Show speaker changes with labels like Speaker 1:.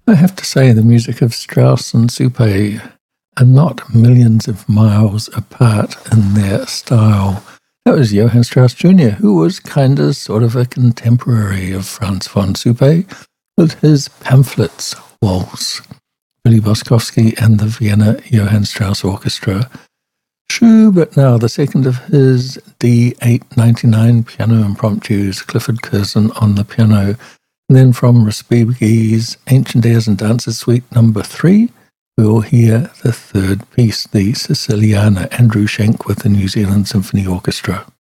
Speaker 1: I have to say the music of Strauss and Supe are not millions of miles apart in their style. That was Johann Strauss Jr., who was kind of sort of a contemporary of Franz von Supe with his Pamphlets Waltz, Billy Boskovsky and the Vienna Johann Strauss Orchestra. Schubert now, the second of his D899 piano impromptus, Clifford Curzon on the piano. And then from Respighi's Ancient Airs and Dances Suite number 3, we'll hear the third piece, the Siciliana, Andrew Schenk with the New Zealand Symphony Orchestra.